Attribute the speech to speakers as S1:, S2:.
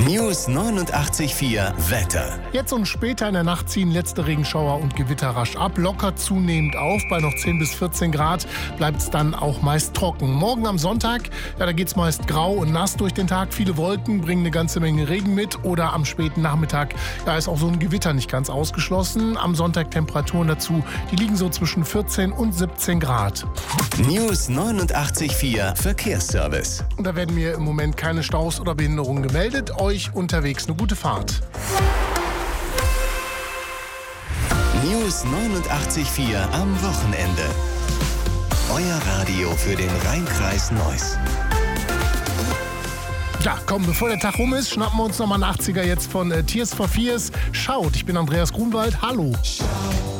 S1: News 89,4 Wetter.
S2: Jetzt und später in der Nacht ziehen letzte Regenschauer und Gewitter rasch ab, lockert zunehmend auf. Bei noch 10 bis 14 Grad bleibt es dann auch meist trocken. Morgen am Sonntag, da geht es meist grau und nass durch den Tag. Viele Wolken bringen eine ganze Menge Regen mit. Oder am späten Nachmittag, da ist auch so ein Gewitter nicht ganz ausgeschlossen. Am Sonntag Temperaturen dazu, die liegen so zwischen 14 und 17 Grad.
S1: News 89,4 Verkehrsservice.
S2: Und da werden mir im Moment keine Staus oder Behinderungen gemeldet. Euch unterwegs eine gute Fahrt.
S1: News 89,4 am Wochenende. Euer Radio für den Rhein-Kreis Neuss.
S2: Ja, komm, bevor der Tag rum ist, schnappen wir uns nochmal einen 80er jetzt von Tears for Fears. Schaut, ich bin Andreas Grunwald. Hallo.